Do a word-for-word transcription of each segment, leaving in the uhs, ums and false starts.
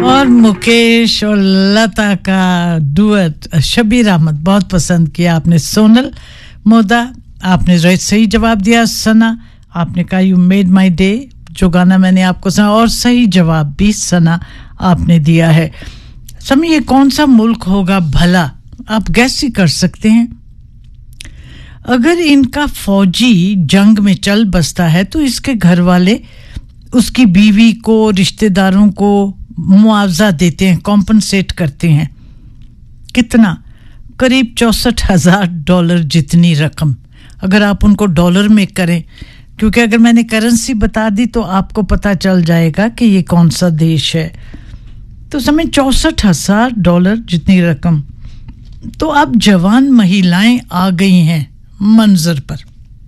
और मुकेश और लता का डुएट शबीर अहमद बहुत पसंद किया आपने। सोनल मोदा आपने सही जवाब दिया। सना आपने कहा यू मेड माय डे, जो गाना मैंने आपको सुना, और सही जवाब भी सना आपने दिया है। समय ये कौन सा मुल्क होगा भला, आप गैस ही कर सकते हैं। अगर इनका फौजी जंग में चल बसता है तो इसके घर वाले उसकी बीवी को, रिश्तेदारों को मुआवजा देते हैं, कॉम्पनसेट करते हैं। कितना? करीब चौसठ हजार डॉलर जितनी रकम। अगर आप उनको डॉलर में करें, क्योंकि अगर मैंने करेंसी बता दी तो आपको पता चल जाएगा कि ये कौन सा देश है। तो समय चौसठ हजार डॉलर जितनी रकम। तो अब जवान महिलाएं आ गई हैं मंजर पर।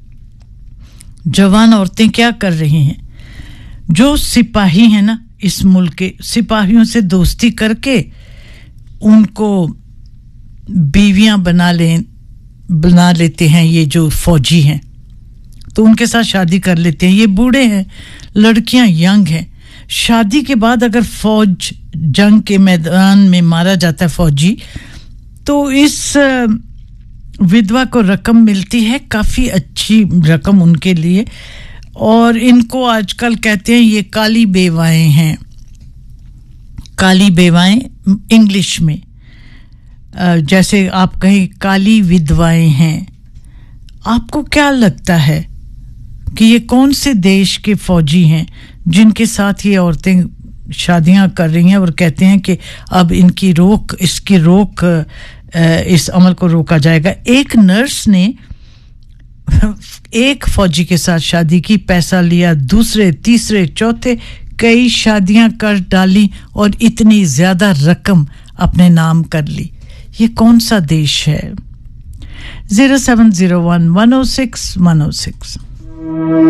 जवान औरतें क्या कर रही हैं? जो सिपाही हैं ना इस मुल्क के, सिपाहियों से दोस्ती करके उनको बीवियां बना ले बना लेते हैं। ये जो फौजी हैं तो उनके साथ शादी कर लेते हैं। ये बूढ़े हैं, लड़कियां यंग हैं। शादी के बाद अगर फौज जंग के मैदान में मारा जाता है फौजी, तो इस विधवा को रकम मिलती है, काफ़ी अच्छी रकम उनके लिए। और इनको आजकल कहते हैं ये काली बेवाएं हैं। काली बेवाएं इंग्लिश में, जैसे आप कहें काली विधवाएं हैं। आपको क्या लगता है कि ये कौन से देश के फौजी हैं जिनके साथ ये औरतें शादियां कर रही हैं और कहते हैं कि अब इनकी रोक इसकी रोक इस अमल को रोका जाएगा? एक नर्स ने एक फौजी के साथ शादी की, पैसा लिया, दूसरे तीसरे चौथे कई शादियां कर डाली और इतनी ज्यादा रकम अपने नाम कर ली। ये कौन सा देश है? Zero seven zero one one zero six one zero six